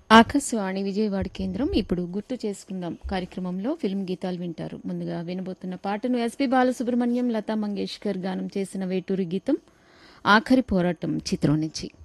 ఆకాశవాణి విజయవాడ కేంద్రం ఇప్పుడు గుర్తు చేసుకుందాం కార్యక్రమంలో ఫిల్మ్ గీతాలు వింటారు. ముందుగా వినబోతున్న పాటను ఎస్పి బాలసుబ్రహ్మణ్యం, లతా మంగేష్కర్ గానం చేసిన వేటూరి గీతం ఆఖరి పోరాటం చిత్రం నుంచి.